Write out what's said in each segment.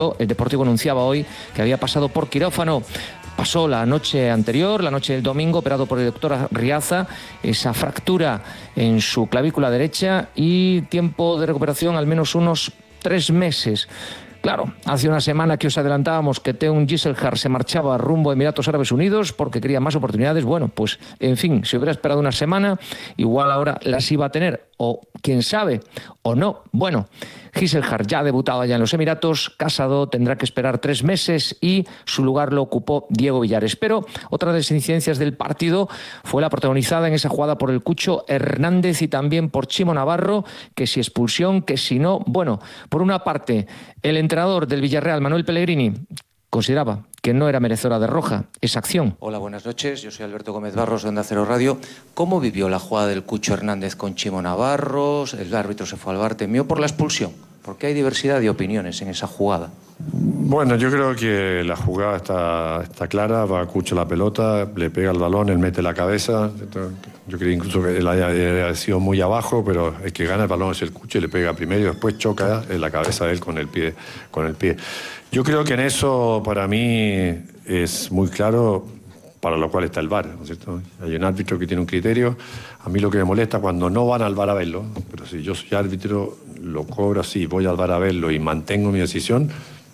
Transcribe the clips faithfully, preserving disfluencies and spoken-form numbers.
El Deportivo anunciaba hoy que había pasado por quirófano. Pasó la noche anterior, la noche del domingo, operado por el doctor Riaza, esa fractura en su clavícula derecha y tiempo de recuperación al menos unos tres meses. Claro, hace una semana que os adelantábamos que Teun Gisselhard se marchaba rumbo a Emiratos Árabes Unidos porque quería más oportunidades. Bueno, pues en fin, si hubiera esperado una semana, igual ahora las iba a tener, o quién sabe, o no. Bueno, Gisselhard ya ha debutado allá en los Emiratos, Casado tendrá que esperar tres meses y su lugar lo ocupó Diego Villares. Pero otra de las incidencias del partido fue la protagonizada en esa jugada por el Cucho Hernández y también por Chimo Navarro, que si expulsión, que si no. Bueno, por una parte, el entrenador del Villarreal, Manuel Pellegrini, consideraba que no era merecedora de roja esa acción. Hola, buenas noches. Yo soy Alberto Gómez Barros de Onda Cero Radio. ¿Cómo vivió la jugada del Cucho Hernández con Chimo Navarro? El árbitro se fue al bar, temió por la expulsión, porque hay diversidad de opiniones en esa jugada. Bueno, yo creo que la jugada está, está clara. Va Cucho la pelota, le pega el balón, él mete la cabeza. Yo creo incluso que él haya, haya sido muy abajo, pero el que gana el balón es el Cucho y le pega primero y después choca en la cabeza de él con el pie. Con el pie. Yo creo que en eso, para mí, es muy claro, para lo cual está el V A R, ¿no es cierto? Hay un árbitro que tiene un criterio. A mí lo que me molesta cuando no van al V A R a verlo, pero si yo soy árbitro, lo cobro así, voy al V A R a verlo y mantengo mi decisión,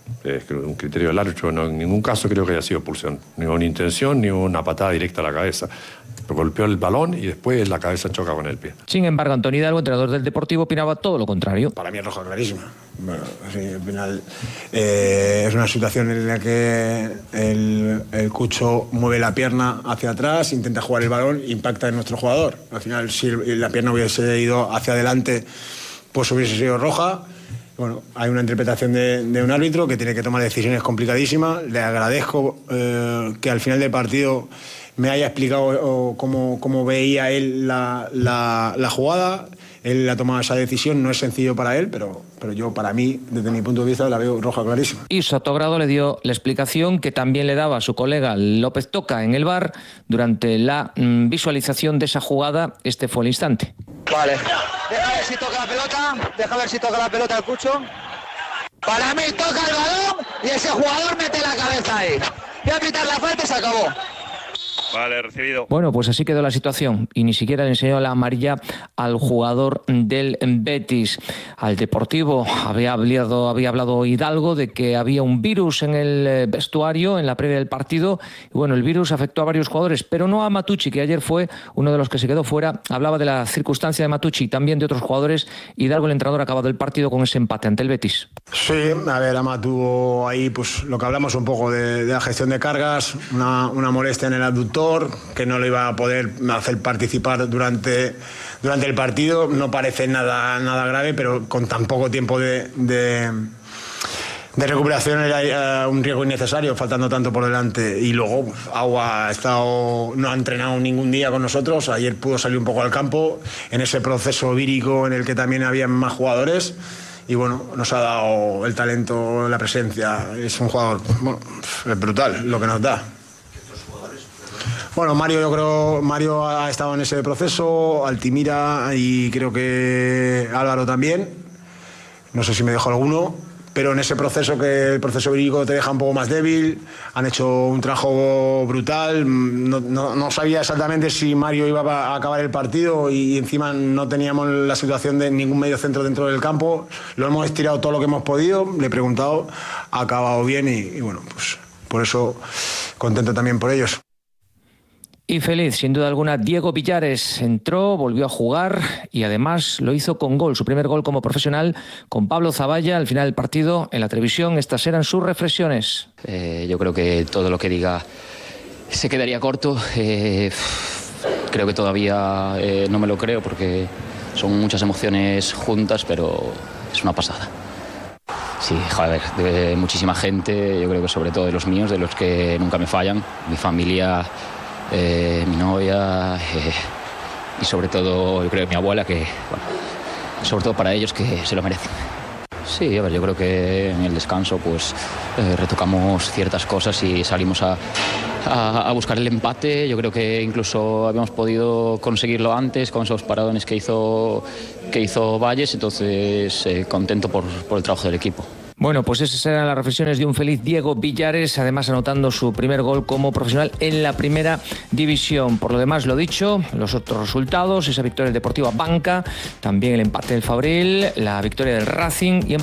es un criterio del árbitro. No, en ningún caso creo que haya sido expulsión, ni una intención, ni una patada directa a la cabeza. Golpeó el balón y después la cabeza choca con el pie. Sin embargo, Antonio Hidalgo, entrenador del Deportivo, opinaba todo lo contrario. Para mí es roja clarísima. Bueno, sí, al final eh, es una situación en la que el, el Cucho mueve la pierna hacia atrás, intenta jugar el balón, impacta en nuestro jugador. Al final, si la pierna hubiese ido hacia adelante, pues hubiese sido roja. Bueno, hay una interpretación de, de un árbitro que tiene que tomar decisiones complicadísimas. Le agradezco eh, que al final del partido me haya explicado cómo, cómo veía él la, la, la jugada. Él ha tomado esa decisión, no es sencillo para él, pero, pero yo, para mí, desde mi punto de vista, la veo roja clarísima. Y Sotogrado le dio la explicación que también le daba a su colega López Toca en el V A R durante la mm, visualización de esa jugada. Este fue el instante. Vale. Deja ver si toca la pelota, deja ver si toca la pelota el Cucho. Para mí toca el balón y ese jugador mete la cabeza ahí. Voy a pitar la falta y se acabó. Vale, recibido. Bueno, pues así quedó la situación y ni siquiera le enseñó la amarilla al jugador del Betis. Al Deportivo había hablado, había hablado Hidalgo de que había un virus en el vestuario en la previa del partido. Y bueno, el virus afectó a varios jugadores, pero no a Matucci, que ayer fue uno de los que se quedó fuera. Hablaba de la circunstancia de Matucci y también de otros jugadores. Hidalgo, el entrenador, ha acabado el partido con ese empate ante el Betis. Sí, a ver, Ama tuvo ahí pues lo que hablamos un poco de, de la gestión de cargas, una, una molestia en el abductor, que no lo iba a poder hacer participar durante, durante el partido. No parece nada, nada grave, pero con tan poco tiempo de, de, de recuperación era un riesgo innecesario, faltando tanto por delante. Y luego pues, Agua ha estado, no ha entrenado ningún día con nosotros. Ayer pudo salir un poco al campo en ese proceso vírico en el que también había más jugadores. Y bueno, nos ha dado el talento, la presencia. Es un jugador, bueno, es brutal lo que nos da. Bueno, Mario, yo creo, Mario ha estado en ese proceso, Altimira y creo que Álvaro también. No sé si me dejo alguno, pero en ese proceso, que el proceso vírico te deja un poco más débil, han hecho un trabajo brutal. No, no, no sabía exactamente si Mario iba a acabar el partido y encima no teníamos la situación de ningún medio centro dentro del campo. Lo hemos estirado todo lo que hemos podido, le he preguntado, ha acabado bien y, y bueno, pues por eso contento también por ellos. Y feliz, sin duda alguna, Diego Villares entró, volvió a jugar y además lo hizo con gol, su primer gol como profesional con Pablo Zavalla. Al final del partido, en la televisión, estas eran sus reflexiones. Eh, yo creo que todo lo que diga se quedaría corto. Eh, creo que todavía eh, no me lo creo porque son muchas emociones juntas, pero es una pasada. Sí, joder, de muchísima gente, yo creo que sobre todo de los míos, de los que nunca me fallan, mi familia... Eh, mi novia eh, y sobre todo yo creo que mi abuela, que bueno, sobre todo para ellos que se lo merecen. Sí, a ver, yo creo que en el descanso pues eh, retocamos ciertas cosas y salimos a, a, a buscar el empate. Yo creo que incluso habíamos podido conseguirlo antes con esos paradones que hizo, que hizo Valles, entonces eh, contento por, por el trabajo del equipo. Bueno, pues esas eran las reflexiones de un feliz Diego Villares, además anotando su primer gol como profesional en la primera división. Por lo demás, lo dicho, los otros resultados, esa victoria del Deportivo Banca, también el empate del Fabril, la victoria del Racing y en